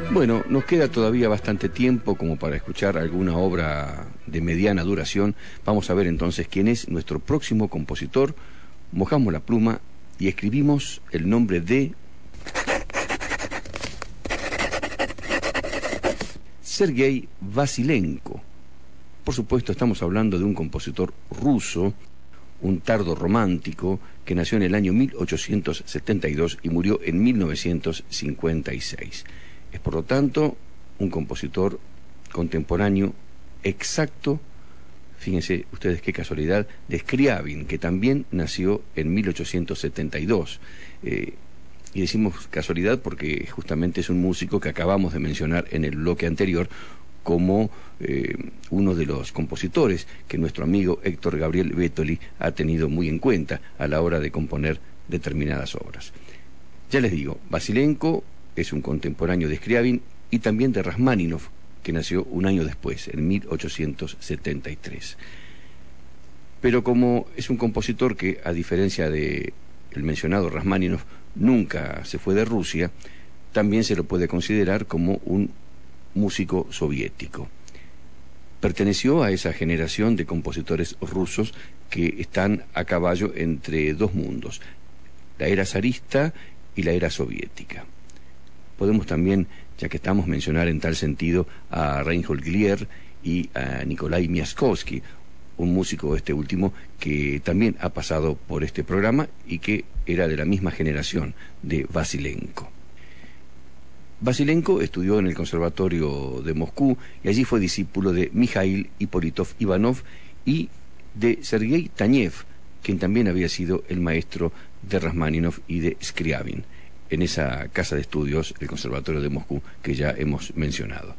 Bueno, nos queda todavía bastante tiempo como para escuchar alguna obra de mediana duración. Vamos a ver entonces quién es nuestro próximo compositor. Mojamos la pluma y escribimos el nombre de Sergei Vasilenko. Por supuesto, estamos hablando de un compositor ruso, un tardo romántico, que nació en el año 1872 y murió en 1956. Es, por lo tanto, un compositor contemporáneo exacto, fíjense ustedes qué casualidad, de Scriabin, que también nació en 1872. Y decimos casualidad porque justamente es un músico que acabamos de mencionar en el bloque anterior como uno de los compositores que nuestro amigo Héctor Gabriel Bétoli ha tenido muy en cuenta a la hora de componer determinadas obras. Ya les digo, Vasilenko es un contemporáneo de Scriabin y también de Rachmaninoff, que nació un año después, en 1873. Pero como es un compositor que, a diferencia de el mencionado Rachmaninoff, nunca se fue de Rusia, también se lo puede considerar como un músico soviético. Perteneció a esa generación de compositores rusos que están a caballo entre dos mundos, la era zarista y la era soviética. Podemos también, ya que estamos, mencionar en tal sentido a Reinhold Glier y a Nikolai Miaskovsky, un músico este último que también ha pasado por este programa y que era de la misma generación de Vasilenko. Vasilenko estudió en el Conservatorio de Moscú y allí fue discípulo de Mikhail Ippolitov Ivanov y de Sergei Tanev, quien también había sido el maestro de Rachmaninoff y de Scriabin, en esa casa de estudios, el Conservatorio de Moscú, que ya hemos mencionado.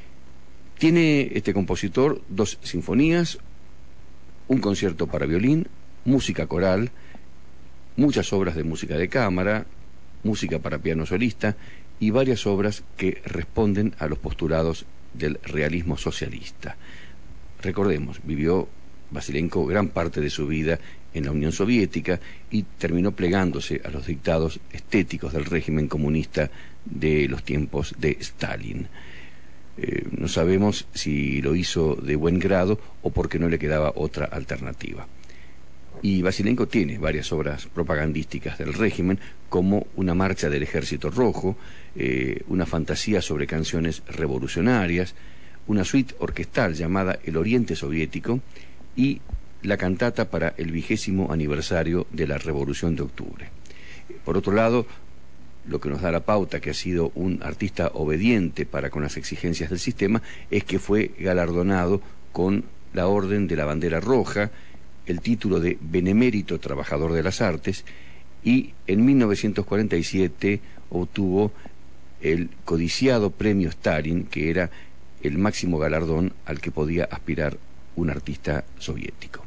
Tiene este compositor 2 sinfonías, un concierto para violín, música coral, muchas obras de música de cámara, música para piano solista y varias obras que responden a los postulados del realismo socialista. Recordemos, vivió Vasilenko gran parte de su vida en la Unión Soviética y terminó plegándose a los dictados estéticos del régimen comunista de los tiempos de Stalin. No sabemos si lo hizo de buen grado o porque no le quedaba otra alternativa. Y Vasilenko tiene varias obras propagandísticas del régimen, como una marcha del Ejército Rojo, una fantasía sobre canciones revolucionarias, una suite orquestal llamada El Oriente Soviético y la cantata para el 20º aniversario de la Revolución de Octubre. Por otro lado, lo que nos da la pauta que ha sido un artista obediente para con las exigencias del sistema es que fue galardonado con la Orden de la Bandera Roja, el título de Benemérito Trabajador de las Artes, y en 1947 obtuvo el codiciado Premio Stalin, que era el máximo galardón al que podía aspirar un artista soviético.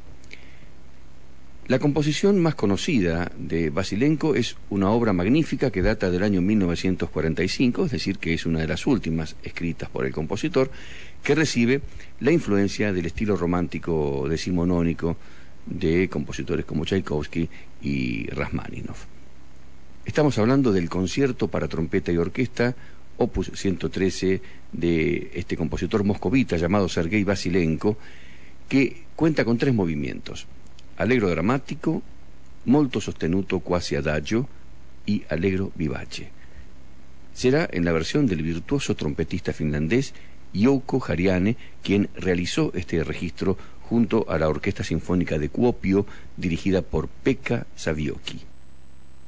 La composición más conocida de Vasilenko es una obra magnífica que data del año 1945, es decir, que es una de las últimas escritas por el compositor, que recibe la influencia del estilo romántico decimonónico de compositores como Tchaikovsky y Rachmaninoff. Estamos hablando del concierto para trompeta y orquesta, opus 113, de este compositor moscovita llamado Sergei Vasilenko, que cuenta con 3 movimientos: allegro dramático, molto sostenuto quasi adagio y allegro vivace. Será en la versión del virtuoso trompetista finlandés Jouko Harjanne quien realizó este registro junto a la Orquesta Sinfónica de Kuopio, dirigida por Pekka Savioki.